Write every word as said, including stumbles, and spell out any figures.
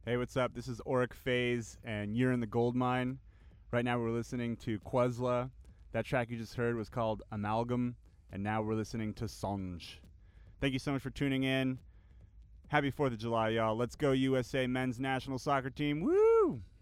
Hey, what's up? This is Auric Phase, and you're in the gold mine. Right now we're listening to Quesla. That track you just heard was called Amalgam, and now we're listening to Songe. Thank you so much for tuning in. Happy fourth of July, y'all. Let's go U S A men's national soccer team. Woo!